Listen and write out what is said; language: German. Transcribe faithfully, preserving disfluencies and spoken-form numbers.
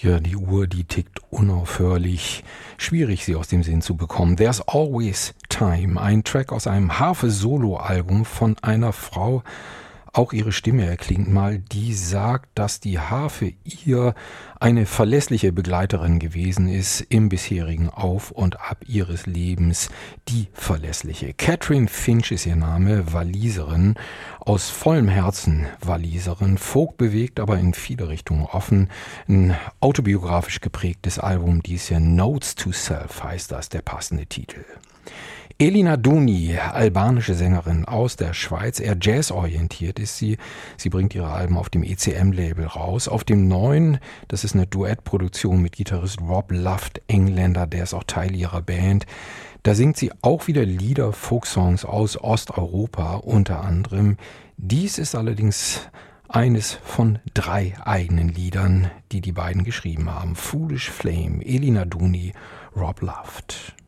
Ja, die Uhr, die tickt unaufhörlich. Schwierig, sie aus dem Sinn zu bekommen. There's Always Time, ein Track aus einem Harfe-Solo-Album von einer Frau. Auch ihre Stimme erklingt mal, die sagt, dass die Harfe ihr eine verlässliche Begleiterin gewesen ist im bisherigen Auf und Ab ihres Lebens. Die verlässliche. Catherine Finch ist ihr Name, Waliserin, aus vollem Herzen Waliserin, Folk bewegt, aber in viele Richtungen offen. Ein autobiografisch geprägtes Album, dies hier Notes to Self heißt das, der passende Titel. Elina Duni, albanische Sängerin aus der Schweiz, eher jazzorientiert ist sie. Sie bringt ihre Alben auf dem E C M-Label raus. Auf dem neuen, das ist eine Duettproduktion mit Gitarrist Rob Luft, Engländer, der ist auch Teil ihrer Band. Da singt sie auch wieder Lieder, Folksongs aus Osteuropa unter anderem. Dies ist allerdings eines von drei eigenen Liedern, die die beiden geschrieben haben. Foolish Flame, Elina Duni, Rob Luft.